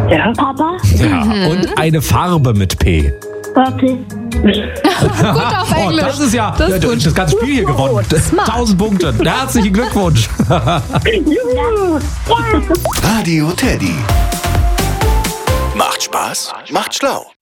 Ja. Papa. Ja. Und eine Farbe mit P. Purple. Gut auf Englisch. Das ist ja Das ist gut. das ganze Spiel hier gewonnen. 1000 Punkte. Herzlichen Glückwunsch. Radio Teddy. Macht Spaß, macht schlau.